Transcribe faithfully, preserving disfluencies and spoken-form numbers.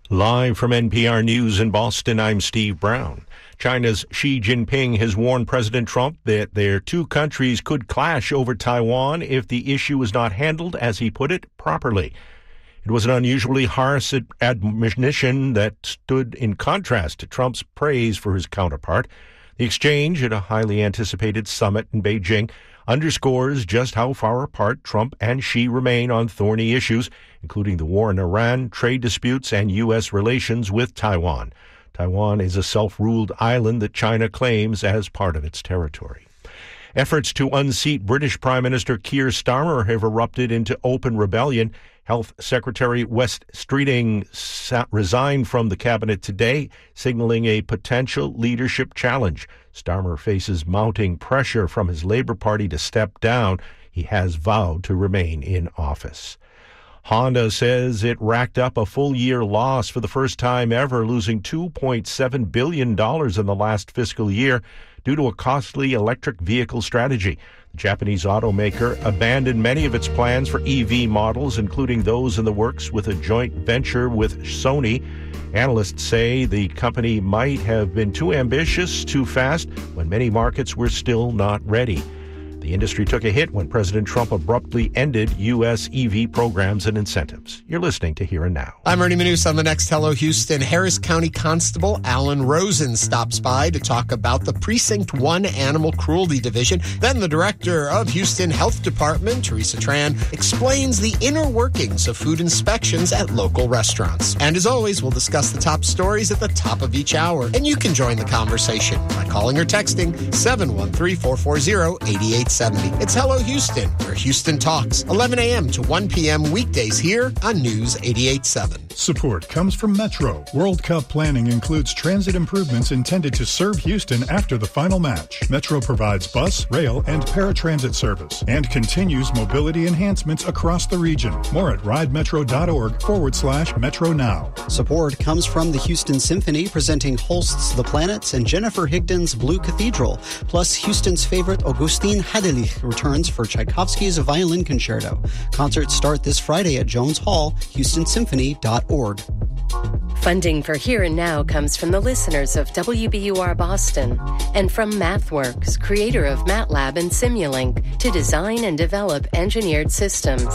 Live from N P R News in Boston, I'm Steve Brown. China's Xi Jinping has warned President Trump that their two countries could clash over Taiwan if the issue is not handled, as he put it, properly. It was an unusually harsh admonition that stood in contrast to Trump's praise for his counterpart. The exchange at a highly anticipated summit in Beijing underscores just how far apart Trump and Xi remain on thorny issues, including the war in Iran, trade disputes, and U S relations with Taiwan. Taiwan is a self-ruled island that China claims as part of its territory. Efforts to unseat British Prime Minister Keir Starmer have erupted into open rebellion. Health Secretary Wes Streeting resigned from the cabinet today, signaling a potential leadership challenge. Starmer faces mounting pressure from his Labour Party to step down. He has vowed to remain in office. Honda says it racked up a full-year loss for the first time ever, losing two point seven billion dollars in the last fiscal year due to a costly electric vehicle strategy. The Japanese automaker abandoned many of its plans for E V models, including those in the works with a joint venture with Sony. Analysts say the company might have been too ambitious too fast when many markets were still not ready. The industry took a hit when President Trump abruptly ended U S E V programs and incentives. You're listening to Here and Now. I'm Ernie Manous on the next Hello Houston. Harris County Constable Alan Rosen stops by to talk about the Precinct one Animal Cruelty Division. Then the director of Houston Health Department, Teresa Tran, explains the inner workings of food inspections at local restaurants. And as always, we'll discuss the top stories at the top of each hour. And you can join the conversation by calling or texting seven one three, four four zero, eight eight seven zero. It's Hello Houston, where Houston talks. eleven a.m. to one p.m. weekdays here on News eighty-eight point seven. Support comes from Metro. World Cup planning includes transit improvements intended to serve Houston after the final match. Metro provides bus, rail, and paratransit service and continues mobility enhancements across the region. More at ridemetro.org forward slash Metro Now. Support comes from the Houston Symphony, presenting Holst's The Planets and Jennifer Higdon's Blue Cathedral. Plus, Houston's favorite Augustin Hadelich returns for Tchaikovsky's Violin Concerto. Concerts start this Friday at Jones Hall, houston symphony dot org. Funding for Here and Now comes from the listeners of W B U R Boston and from MathWorks, creator of MATLAB and Simulink, to design and develop engineered systems.